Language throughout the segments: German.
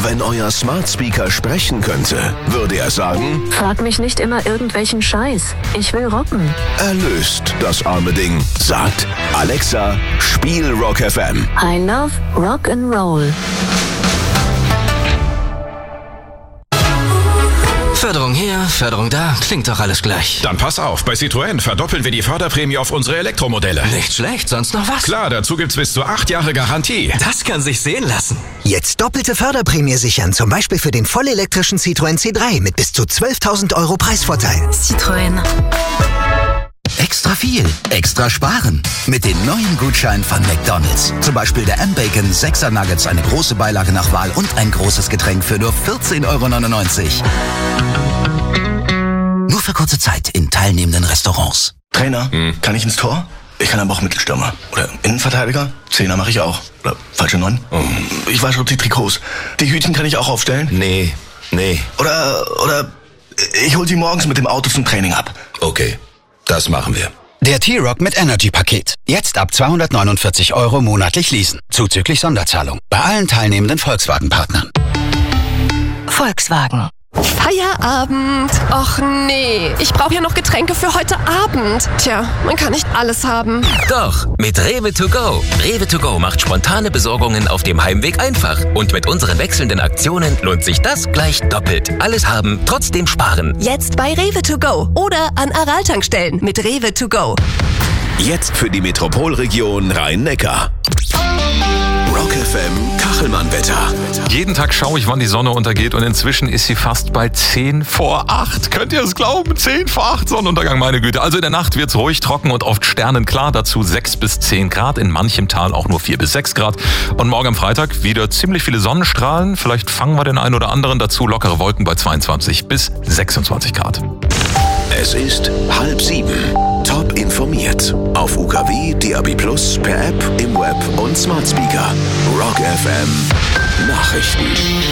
Wenn euer Smart Speaker sprechen könnte, würde er sagen: Frag mich nicht immer irgendwelchen Scheiß. Ich will rocken. Erlöst das arme Ding. Sagt: Alexa, spiel Rock FM. I love rock and roll. Förderung hier, Förderung da, klingt doch alles gleich. Dann pass auf, bei Citroën verdoppeln wir die Förderprämie auf unsere Elektromodelle. Nicht schlecht, sonst noch was? Klar, dazu gibt's bis zu 8 Jahre Garantie. Das kann sich sehen lassen. Jetzt doppelte Förderprämie sichern, zum Beispiel für den vollelektrischen Citroën C3 mit bis zu 12.000 € Preisvorteil. Citroën. Extra viel, extra sparen. Mit den neuen Gutscheinen von McDonald's. Zum Beispiel der M-Bacon 6er Nuggets, eine große Beilage nach Wahl und ein großes Getränk für nur 14,99 €. Nur für kurze Zeit in teilnehmenden Restaurants. Trainer, kann ich ins Tor? Ich kann aber auch Mittelstürmer. Oder Innenverteidiger? Zehner mache ich auch. Oder falsche 9. Ich wasche die Trikots. Die Hütchen kann ich auch aufstellen? Nee. Oder ich hol sie morgens mit dem Auto zum Training ab. Okay, das machen wir. Der T-Rock mit Energy-Paket. Jetzt ab 249 € monatlich leasen. Zuzüglich Sonderzahlung. Bei allen teilnehmenden Volkswagen-Partnern. Volkswagen. Feierabend. Och nee, ich brauche ja noch Getränke für heute Abend. Tja, man kann nicht alles haben. Doch, mit Rewe to go. Rewe to go macht spontane Besorgungen auf dem Heimweg einfach. Und mit unseren wechselnden Aktionen lohnt sich das gleich doppelt. Alles haben, trotzdem sparen. Jetzt bei Rewe to go oder an Aral-Tankstellen mit Rewe to go. Jetzt für die Metropolregion Rhein-Neckar. Rock FM Kachelmann-Wetter. Jeden Tag schaue ich, wann die Sonne untergeht und inzwischen ist sie fast bei 10 vor 8. Könnt ihr es glauben? 10 vor 8 Sonnenuntergang, meine Güte. Also in der Nacht wird es ruhig, trocken und oft sternenklar. Dazu 6 bis 10 Grad, in manchem Tal auch nur 4 bis 6 Grad. Und morgen am Freitag wieder ziemlich viele Sonnenstrahlen. Vielleicht fangen wir den einen oder anderen, dazu lockere Wolken bei 22 bis 26 Grad. Es ist 6:30. Top informiert. Auf UKW, DAB+, per App, im Web und Smart Speaker. Rock FM Nachrichten.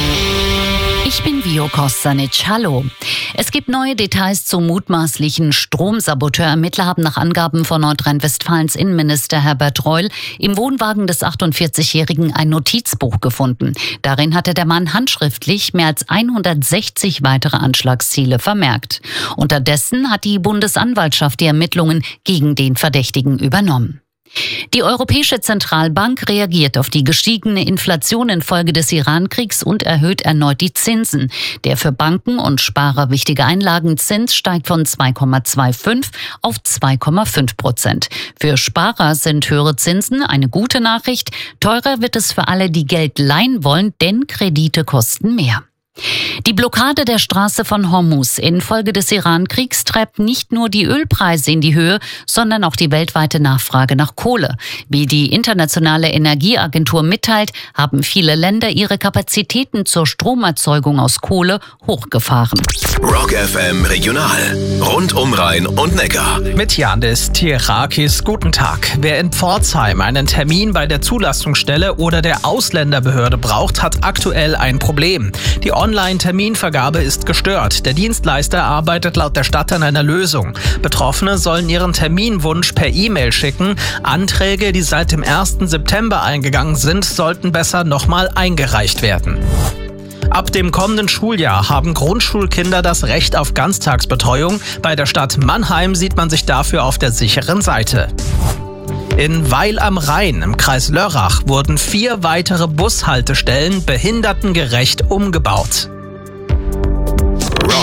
Ich bin Vio Kostanic. Hallo. Es gibt neue Details zum mutmaßlichen Stromsaboteur. Ermittler haben nach Angaben von Nordrhein-Westfalens Innenminister Herbert Reul im Wohnwagen des 48-Jährigen ein Notizbuch gefunden. Darin hatte der Mann handschriftlich mehr als 160 weitere Anschlagsziele vermerkt. Unterdessen hat die Bundesanwaltschaft die Ermittlungen gegen den Verdächtigen übernommen. Die Europäische Zentralbank reagiert auf die gestiegene Inflation infolge des Iran-Kriegs und erhöht erneut die Zinsen. Der für Banken und Sparer wichtige Einlagenzins steigt von 2,25 auf 2,5%. Für Sparer sind höhere Zinsen eine gute Nachricht. Teurer wird es für alle, die Geld leihen wollen, denn Kredite kosten mehr. Die Blockade der Straße von Hormuz infolge des Iran-Kriegs treibt nicht nur die Ölpreise in die Höhe, sondern auch die weltweite Nachfrage nach Kohle. Wie die Internationale Energieagentur mitteilt, haben viele Länder ihre Kapazitäten zur Stromerzeugung aus Kohle hochgefahren. Rock FM Regional. Rund um Rhein und Neckar. Mit Yandis Tierakis, guten Tag. Wer in Pforzheim einen Termin bei der Zulassungsstelle oder der Ausländerbehörde braucht, hat aktuell ein Problem. Die Online-Terminvergabe ist gestört. Der Dienstleister arbeitet laut der Stadt an einer Lösung. Betroffene sollen ihren Terminwunsch per E-Mail schicken. Anträge, die seit dem 1. September eingegangen sind, sollten besser nochmal eingereicht werden. Ab dem kommenden Schuljahr haben Grundschulkinder das Recht auf Ganztagsbetreuung. Bei der Stadt Mannheim sieht man sich dafür auf der sicheren Seite. In Weil am Rhein im Kreis Lörrach wurden 4 weitere Bushaltestellen behindertengerecht umgebaut.